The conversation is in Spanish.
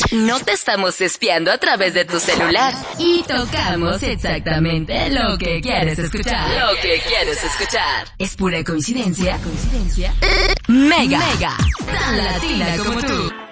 No te estamos espiando a través de tu celular. Y tocamos exactamente lo que quieres escuchar. Lo que quieres escuchar. Es pura coincidencia. Mega. Tan latina como tú.